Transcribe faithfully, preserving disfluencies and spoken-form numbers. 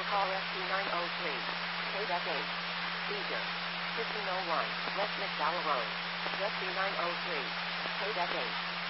call F T nine oh three. K F H. Seizure. fifteen oh one. West McDowell Road. F T nine oh three. K F H.